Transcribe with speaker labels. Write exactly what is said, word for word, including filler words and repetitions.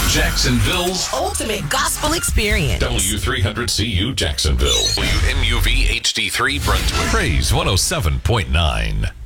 Speaker 1: Jacksonville's
Speaker 2: ultimate gospel experience.
Speaker 1: W three hundred C U Jacksonville. W M U V H D three Brunswick. Praise one oh seven point nine.